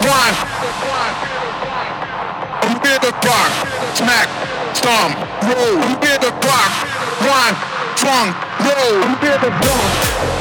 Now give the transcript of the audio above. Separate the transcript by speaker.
Speaker 1: grind. I'm here the clock, smack, stomp, roll. I'm here the clock, grind, funk, roll. I'm here the clock.